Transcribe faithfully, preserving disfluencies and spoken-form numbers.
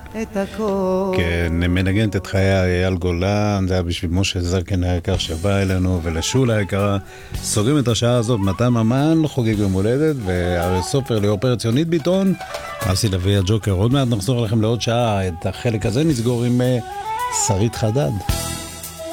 את הכל. כן, מנגנת את חיי אייל גולן, זה היה בשביל משה זרקן היקר שבא אלינו, ולשולה היקרה. סוגרים את השעה הזאת, מתן ממן, חוגג יום הולדת, והרי סופר ליאור פרץ, יונית ביטון, אסי לוי הג'וקר. עוד מעט נחזור לכם לעוד שעה, את החלק הזה נסגור עם uh, שרית חדד.